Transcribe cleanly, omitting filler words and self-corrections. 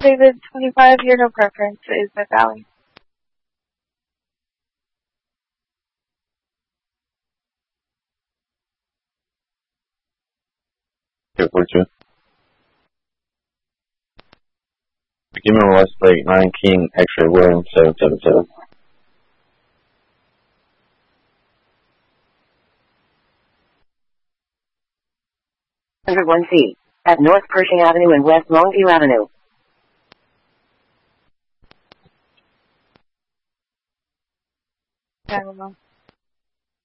David 25, your no preference is the Valley. Here for you. Beginning West Lake 9 King X-ray William 777. Under 1C, at North Pershing Avenue and West Longview Avenue. I don't know.